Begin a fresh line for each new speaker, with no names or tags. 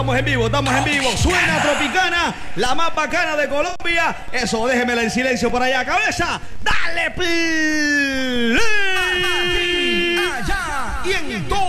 Estamos en vivo. Suena Tropicana, la más bacana de Colombia. Eso, déjemela en silencio por allá, cabeza. Dale, play.
Allá y en todo